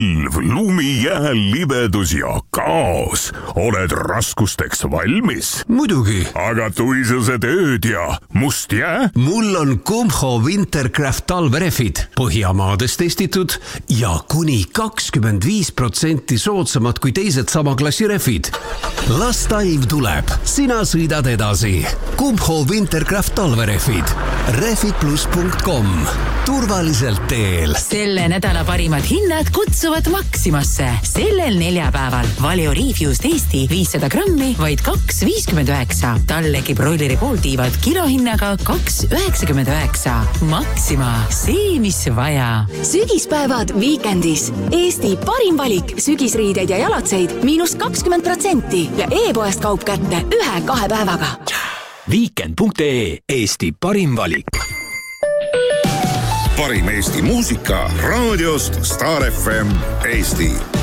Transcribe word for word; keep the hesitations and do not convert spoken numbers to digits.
lumi, jää, libedus ja kaos. Oled raskusteks valmis? Muidugi. Aga tuisused ööd ja must jää? Mul on Kumho Wintercraft talverefid, Põhjamaades testitud ja kuni kakskümmend viis protsenti soodsamad kui teised sama klassi refid. Las talv tuleb, sina sõidad edasi. Kumho Wintercraft talverefid. refid plus punkt com. Turvaliselt teel. Selle nädala parimad hinnad kutsuvad Maximasse. Sellel neljapäeval Valeo Refused Eesti viissada grammi vaid kaks viiskümmend üheksa. Tallegi broileri pooltiivad kilohinnaga kaks üheksakümmend üheksa. Maxima, see mis vaja. Sügispäevad Weekendis. Eesti parim valik sügisriideid ja jalatseid miinus kakskümmend protsenti ja e-poest kaup kätte ühe-kahe päevaga. Weekend punkt ee, Eesti parim valik. Parim Eesti muusika raadiost Star F M Eesti.